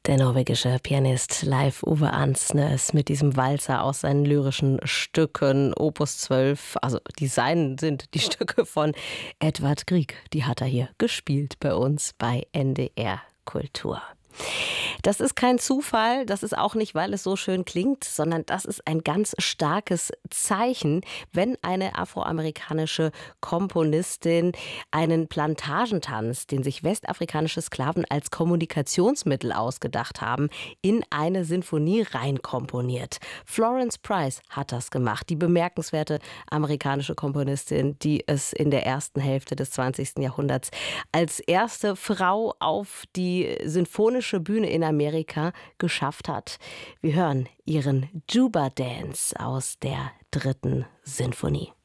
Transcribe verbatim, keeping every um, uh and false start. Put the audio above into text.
Der norwegische Pianist Leif Ove Ansnes mit diesem Walzer aus seinen lyrischen Stücken, Opus zwölf, also die seinen sind die Stücke von Edvard Grieg. Die hat er hier gespielt bei uns bei N D R Kultur. Das ist kein Zufall, das ist auch nicht, weil es so schön klingt, sondern das ist ein ganz starkes Zeichen, wenn eine afroamerikanische Komponistin einen Plantagentanz, den sich westafrikanische Sklaven als Kommunikationsmittel ausgedacht haben, in eine Sinfonie reinkomponiert. Florence Price hat das gemacht, die bemerkenswerte amerikanische Komponistin, die es in der ersten Hälfte des zwanzigsten Jahrhunderts als erste Frau auf die sinfonische Bühne in Amerika geschafft hat. Wir hören ihren Juba Dance aus der dritten Sinfonie.